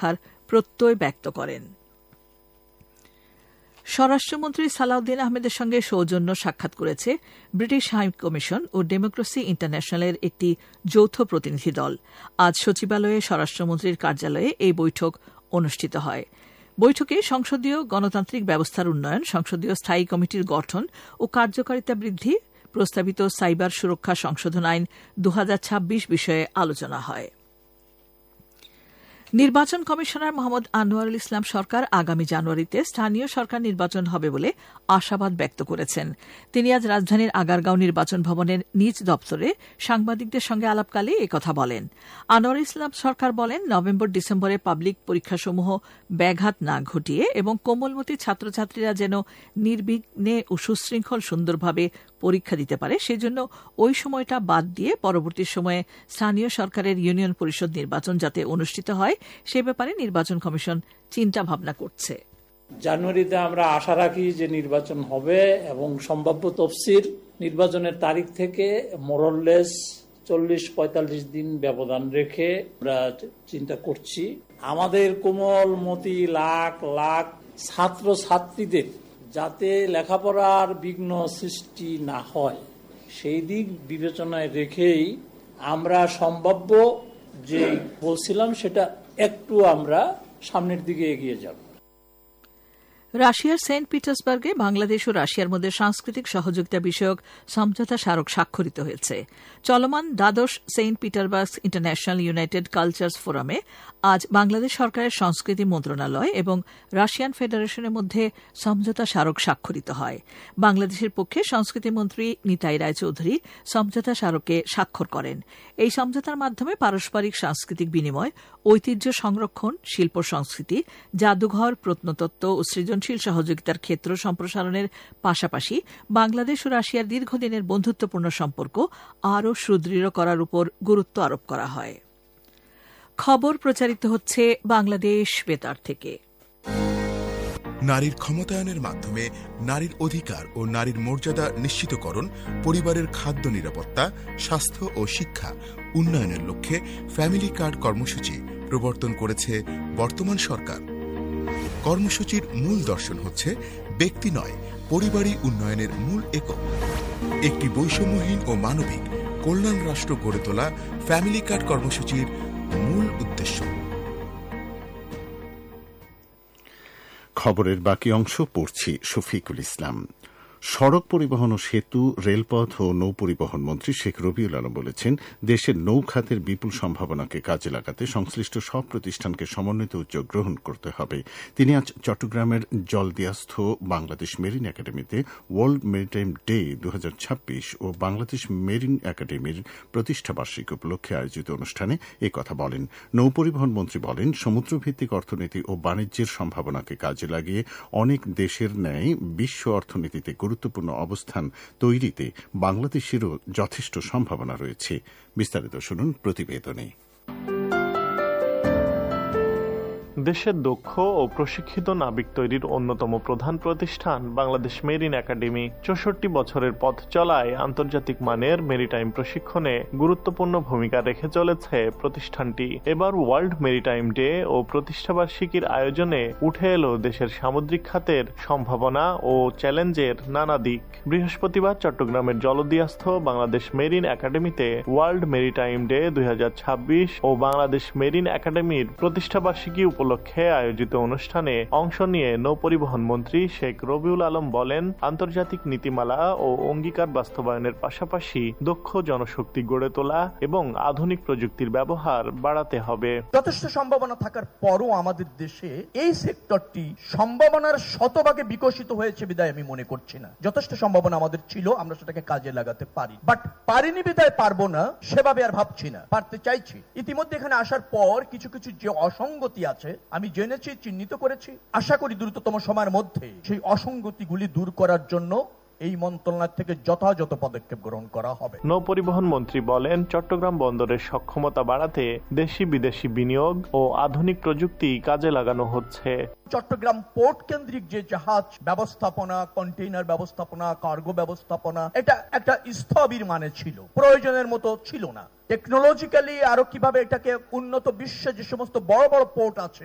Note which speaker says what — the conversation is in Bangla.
Speaker 1: রাখার প্রত্যয় ব্যক্ত করেন। স্বরাষ্ট্রমন্ত্রী সালাউদ্দিন আহমেদের সঙ্গে সৌজন্য সাক্ষাৎ করেছে ব্রিটিশ হাই কমিশন ও ডেমোক্রেসি ইন্টারন্যাশনালের একটি যৌথ প্রতিনিধি দল। আজ সচিবালয়ে স্বরাষ্ট্রমন্ত্রীর কার্যালয়ে এই বৈঠক অনুষ্ঠিত হয়। বৈঠকে সংসদীয় গণতান্ত্রিক ব্যবস্থার উন্নয়ন, সংসদীয় স্থায়ী কমিটির গঠন ও কার্যকারিতা বৃদ্ধি, প্রস্তাবিত সাইবার সুরক্ষা সংশোধন আইন 2026 বিষয়ে আলোচনা হয়। নির্বাচন কমিশনার মোহাম্মদ আনোয়ারুল ইসলাম সরকার আগামী জানুয়ারিতে স্থানীয় সরকার নির্বাচন হবে বলে আশাবাদ ব্যক্ত করেছেন। তিনি আজ রাজধানীর আগারগাঁও নির্বাচন ভবনের নিজ দপ্তরে সাংবাদিকদের সঙ্গে আলাপকালে একথা বলেন। আনোয়ারুল ইসলাম সরকার বলেন, নভেম্বর ডিসেম্বরে পাবলিক পরীক্ষাসমূহ ব্যাঘাত না ঘটিয়ে এবং কোমলমতি ছাত্রছাত্রীরা যেন নির্বিঘ্নে ও সুশৃঙ্খল সুন্দরভাবে পরীক্ষা দিতে পারে, সেজন্য ওই সময়টা বাদ দিয়ে পরবর্তী সময়ে স্থানীয় সরকারের ইউনিয়ন পরিষদ নির্বাচন যাতে অনুষ্ঠিত হয় সে ব্যাপারে নির্বাচন কমিশন চিন্তা ভাবনা করছে।
Speaker 2: জানুয়ারিতে আমরা আশা রাখি যে নির্বাচন হবে এবং সম্ভাব্য তফসির নির্বাচনের তারিখ থেকে মোরললেস 40-45 দিন ব্যবধান রেখে আমরা চিন্তা করছি। আমাদের কোমলমতি লাখ লাখ ছাত্র ছাত্রীদের যাতে লেখাপড়ার বিঘ্ন সৃষ্টি না হয় সেই দিক বিবেচনায় রেখেই আমরা সম্ভাব্য যে বলছিলাম সেটা একটু আমরা সামনের দিকে এগিয়ে যাব।
Speaker 1: রাশিয়ার সেন্ট পিটার্সবার্গে বাংলাদেশ ও রাশিয়ার মধ্যে সাংস্কৃতিক সহযোগিতা বিষয়ক সমঝোতা স্মারক স্বাক্ষরিত হয়েছে। চলমান দ্বাদশ Saint Petersburg international United cultures ফোরামে আজ বাংলাদেশ সরকারের সংস্কৃতি মন্ত্রণালয় এবং রাশিয়ান ফেডারেশনের মধ্যে সমঝোতা স্মারক স্বাক্ষরিত হয়। বাংলাদেশের পক্ষে সংস্কৃতিমন্ত্রী নিতাই রায়চৌধুরী সমঝোতা স্মারকে স্বাক্ষর করেন। এই সমঝোতার মাধ্যমে পারস্পরিক সাংস্কৃতিক বিনিময়, ঐতিহ্য সংরক্ষণ, শিল্প সংস্কৃতি, জাদুঘর, প্রত্নতত্ত্ব ও সৃজনশীল সহযোগিতার ক্ষেত্র সম্প্রসারণের পাশাপাশি বাংলাদেশ ও রাশিয়ার দীর্ঘদিনের বন্ধুত্বপূর্ণ সম্পর্ক আরও সুদৃঢ় করার উপর গুরুত্ব আরোপ করা হয়। খবর প্রচারিত হচ্ছে বাংলাদেশ বেতার থেকে।
Speaker 3: নারীর ক্ষমতায়নের মাধ্যমে নারীর অধিকার ও নারীর মর্যাদা নিশ্চিতকরণ, পরিবারের খাদ্য নিরাপত্তা, স্বাস্থ্য ও শিক্ষা উন্নয়নের লক্ষ্যে ফ্যামিলি কার্ড কর্মসূচি প্রবর্তন করেছে বর্তমান সরকার। কর্মসূচির মূল দর্শন হচ্ছে ব্যক্তি নয়, পরিবারই উন্নয়নের মূল একক। একটি বৈষম্যহীন ও মানবিক কল্যাণ রাষ্ট্র গড়ে তোলা ফ্যামিলি কার্ড কর্মসূচির মূল উদ্দেশ্য।
Speaker 4: খবরের বাকি অংশ পড়ছি শফিকুল ইসলাম। সড়ক পরিবহন ও সেতু, রেলপথ ও নৌ পরিবহন মন্ত্রী শেখ রবিউল আলম বলেছেন, দেশের নৌ খাতের বিপুল সম্ভাবনাকে কাজে লাগাতে সংশ্লিষ্ট সব প্রতিষ্ঠানকে সমন্বিত উদ্যোগ গ্রহণ করতে হবে। তিনি আজ চট্টগ্রামের জলদিয়াস্থ বাংলাদেশ মেরিন একাডেমিতে ওয়ার্ল্ড মেরিটাইম ডে 2026 ও বাংলাদেশ মেরিন একাডেমির প্রতিষ্ঠাবার্ষিকী উপলক্ষে আয়োজিত অনুষ্ঠানে এ কথা বলেন। নৌ পরিবহন মন্ত্রী বলেন, সমুদ্রভিত্তিক অর্থনীতি ও বাণিজ্যের সম্ভাবনাকে কাজে লাগিয়ে অনেক দেশের ন্যায় বিশ্ব অর্থনীতিতে গুরুত্বপূর্ণ অবস্থান তৈরিতে বাংলাদেশেরও যথেষ্ট সম্ভাবনা রয়েছে। বিস্তারিত শুনুন প্রতিবেদনে।
Speaker 5: দেশের দক্ষ ও প্রশিক্ষিত নাবিক তৈরির অন্যতম প্রধান প্রতিষ্ঠান বাংলাদেশ মেরিন একাডেমি 64 বছরের পথ চলায় আন্তর্জাতিক মানের মেরিটাইম প্রশিক্ষণে গুরুত্বপূর্ণ ভূমিকা রেখে চলেছে প্রতিষ্ঠানটি। এবার ওয়ার্ল্ড মেরিটাইম ডে ও প্রতিষ্ঠাবার্ষিকীর আয়োজনে উঠে এলো দেশের সামুদ্রিক খাতের সম্ভাবনা ও চ্যালেঞ্জের নানা দিক। বৃহস্পতিবার চট্টগ্রামের জলদিয়াস্থ বাংলাদেশ মেরিন একাডেমিতে ওয়ার্ল্ড মেরিটাইম ডে 2026 ও বাংলাদেশ মেরিন একাডেমির প্রতিষ্ঠাবার্ষিকী উপলক্ষে আয়োজিত অনুষ্ঠানে অংশ নিয়ে নৌ পরিবহন মন্ত্রী শেখ রবিউল আলম বলেন, আন্তর্জাতিক নীতিমালা ও অঙ্গীকার বাস্তবায়নের পাশাপাশি দক্ষ জনশক্তি গড়ে তোলা এবং আধুনিক প্রযুক্তির ব্যবহার বাড়াতে হবে।
Speaker 6: যথেষ্ট সম্ভাবনা থাকার পরও আমাদের দেশে এই সেক্টরটি সম্ভাবনার শতভাগে বিকশিত হয়েছে বিদায় আমি মনে করছি না। যথেষ্ট সম্ভাবনা আমাদের ছিল, আমরা সেটাকে কাজে লাগাতে পারি, বাট পারিনি বিদায় পারবো না সেভাবে আর ভাবছি না, পারতে চাইছি। ইতিমধ্যে এখানে আসার পর কিছু কিছু যে অসঙ্গতি আছে আমি জেনেছি, চিহ্নিত করেছি। আশা করি দ্রুততম সময়ের মধ্যে সেই অসঙ্গতিগুলি দূর করার জন্য এই মন্ত্রণালয় থেকে যথাযথ পদক্ষেপ গ্রহণ করা হবে।
Speaker 5: নৌ পরিবহন মন্ত্রী বলেন, চট্টগ্রাম বন্দরের সক্ষমতা বাড়াতে দেশি বিদেশি বিনিয়োগ ও আধুনিক প্রযুক্তি কাজে লাগানো হচ্ছে।
Speaker 6: চট্টগ্রাম পোর্ট কেন্দ্রিক যে জাহাজ ব্যবস্থাপনা, কন্টেইনার ব্যবস্থাপনা, কার্গো ব্যবস্থাপনা, এটা একটা স্থবির মানে ছিল, প্রয়োজনের মতো ছিল না। টেকনোলজিক্যালি আরো কিভাবে এটাকে উন্নত বিশ্বে যে সমস্ত বড় বড় পোর্ট আছে